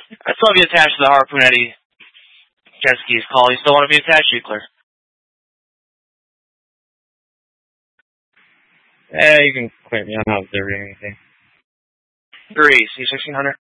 I still have you attached to the Harpoon Eddy jet skis. Call. You still want to be attached? You clear? You can quit me. I'm not observing anything. 3, C1600.